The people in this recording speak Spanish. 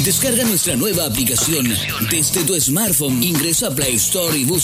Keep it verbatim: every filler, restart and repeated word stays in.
Descarga nuestra nueva aplicación desde tu smartphone. Ingresa a Play Store y busca